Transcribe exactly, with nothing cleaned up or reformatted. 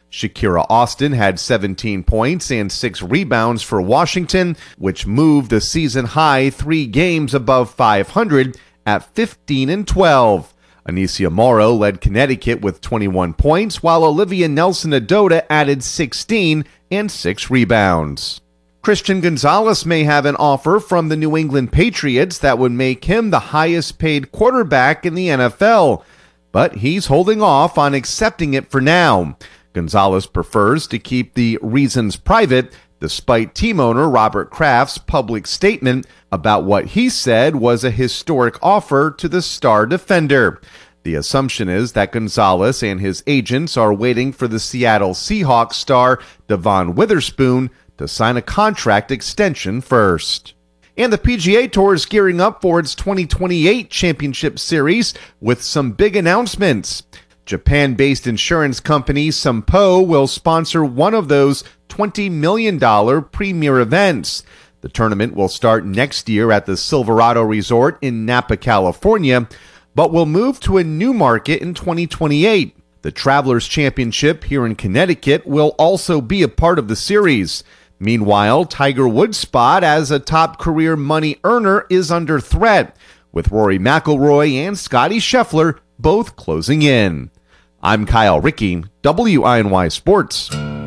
Shakira Austin had seventeen points and six rebounds for Washington, which moved a season-high three games above five hundred at fifteen and twelve. Anicia Morrow led Connecticut with twenty-one points, while Olivia Nelson-Ododa added sixteen and six rebounds. Christian Gonzalez may have an offer from the New England Patriots that would make him the highest-paid quarterback in the N F L, but he's holding off on accepting it for now. Gonzalez prefers to keep the reasons private, despite team owner Robert Kraft's public statement about what he said was a historic offer to the star defender. The assumption is that Gonzalez and his agents are waiting for the Seattle Seahawks star Devon Witherspoon to sign a contract extension first. And the P G A Tour is gearing up for its twenty twenty-eight Championship Series with some big announcements. Japan-based insurance company Sompo will sponsor one of those twenty million dollars premier events. The tournament will start next year at the Silverado Resort in Napa, California, but will move to a new market in twenty twenty-eight. The Travelers Championship here in Connecticut will also be a part of the series. Meanwhile, Tiger Woods' spot as a top career money earner is under threat, with Rory McIlroy and Scottie Scheffler both closing in. I'm Kyle Rickey, W I N Y Sports.